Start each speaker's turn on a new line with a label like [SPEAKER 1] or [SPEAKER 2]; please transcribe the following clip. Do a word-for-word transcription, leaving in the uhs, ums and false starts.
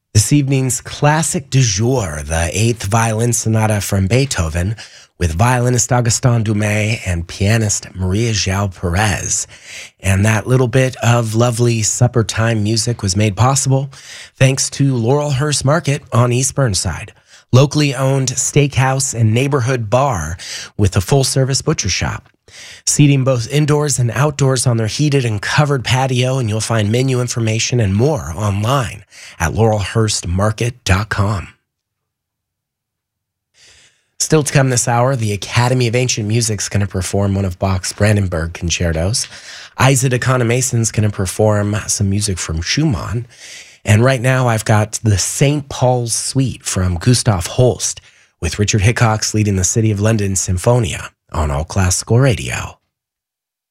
[SPEAKER 1] This evening's classic du jour, the Eighth Violin Sonata from Beethoven, with violinist Augustin Dumay and pianist Maria João Perez. And that little bit of lovely supper time music was made possible thanks to Laurelhurst Market on East Burnside, locally owned steakhouse and neighborhood bar with a full-service butcher shop. Seating both indoors and outdoors on their heated and covered patio, and you'll find menu information and more online at laurelhurst market dot com. Still to come this hour, the Academy of Ancient Music is going to perform one of Bach's Brandenburg concertos. Isa Mason's going to perform some music from Schumann. And right now I've got the Saint Paul's Suite from Gustav Holst, with Richard Hickox leading the City of London Symphonia on All Classical Radio.